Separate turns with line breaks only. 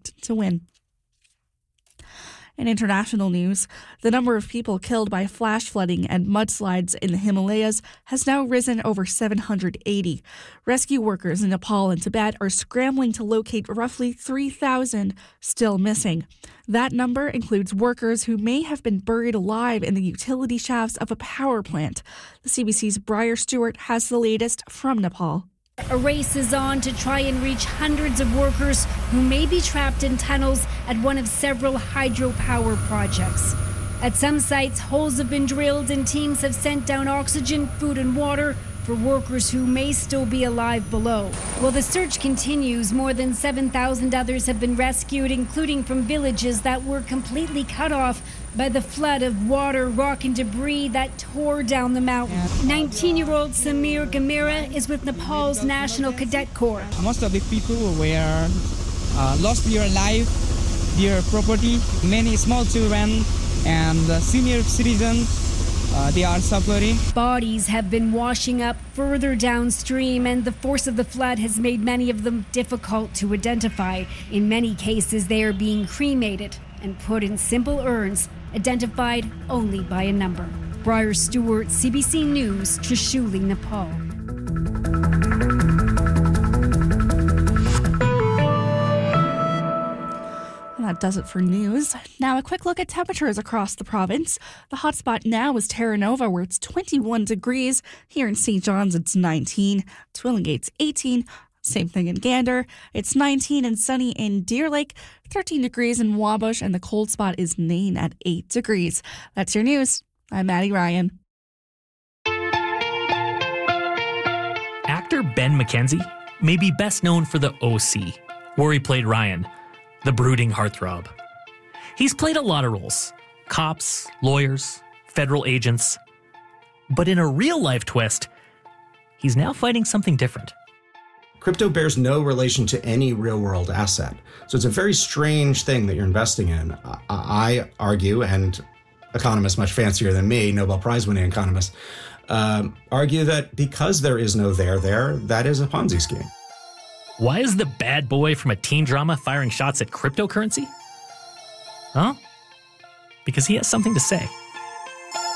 expect to win. In international news, the number of people killed by flash flooding and mudslides in the Himalayas has now risen over 780. Rescue workers in Nepal and Tibet are scrambling to locate roughly 3,000 still missing. That number includes workers who may have been buried alive in the utility shafts of a power plant. The CBC's Briar Stewart has the latest from Nepal.
A race is on to try and reach hundreds of workers who may be trapped in tunnels at one of several hydropower projects. At some sites, holes have been drilled and teams have sent down oxygen, food and water for workers who may still be alive below. While the search continues, more than 7,000 others have been rescued, including from villages that were completely cut off by the flood of water, rock and debris that tore down the mountain. 19-year-old Samir Gamira is with Nepal's National Cadet Corps.
Most of the people were lost their life, their property. Many small children and senior citizens, they are suffering.
Bodies have been washing up further downstream, and the force of the flood has made many of them difficult to identify. In many cases, they are being cremated and put in simple urns, identified only by a number. Briar Stewart, CBC News, Trishuli, Nepal.
That does it for news. Now a quick look at temperatures across the province. The hotspot now is Terra Nova, where it's 21 degrees. Here in St. John's, it's 19. Twillingate's 18. Same thing in Gander. It's 19 and sunny in Deer Lake, 13 degrees in Wabush, and the cold spot is Nain at 8 degrees. That's your news. I'm Maddie Ryan.
Actor Ben McKenzie may be best known for The O.C., where he played Ryan, the brooding heartthrob. He's played a lot of roles: cops, lawyers, federal agents. But in a real-life twist, he's now fighting something different.
Crypto bears no relation to any real-world asset. So it's a very strange thing that you're investing in. I argue, and economists much fancier than me, Nobel Prize-winning economists, argue that because there is no there, that is a Ponzi scheme.
Why is the bad boy from a teen drama firing shots at cryptocurrency? Huh? Because he has something to say.